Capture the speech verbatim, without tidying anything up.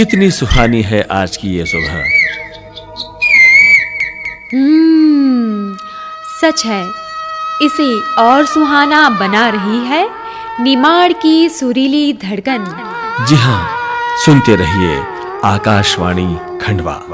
कितनी सुहानी है आज की ये सुबह। हम्म सच है, इसे और सुहाना बना रही है निमाड़ की सुरीली धड़कन। जी हां, सुनते रहिए आकाशवाणी खंडवा।